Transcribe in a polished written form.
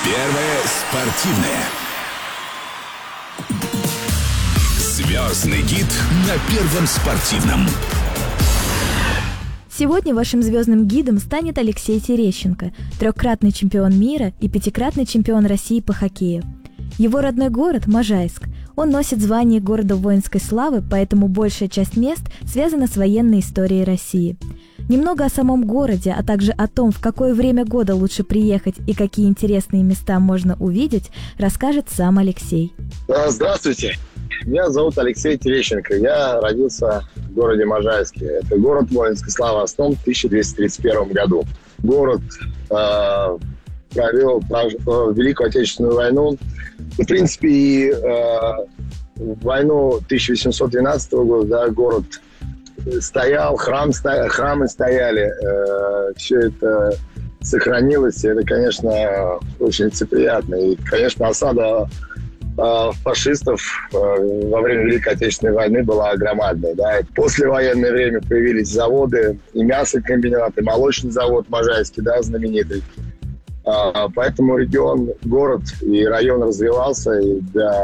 Первое спортивное. Звездный гид на Первом спортивном. Сегодня вашим звездным гидом станет Алексей Терещенко, трехкратный чемпион мира и пятикратный чемпион России по хоккею. Его родной город – Можайск. Он носит звание города воинской славы, поэтому большая часть мест связана с военной историей России. Немного о самом городе, а также о том, в какое время года лучше приехать и какие интересные места можно увидеть, расскажет сам Алексей. Здравствуйте, меня зовут Алексей Терещенко. Я родился в городе Можайске. Это город воинской славы, основан в 1231 году. Город провел Великую Отечественную войну. В принципе, и в войну 1812 года город стоял, храмы стояли, все это сохранилось, и это, конечно, очень приятно. И, конечно, осада фашистов во время Великой Отечественной войны была громадной. Да. После военное время появились заводы, и мясокомбинат, и молочный завод Можайский, да, знаменитый. Поэтому регион, город и район развивался, и для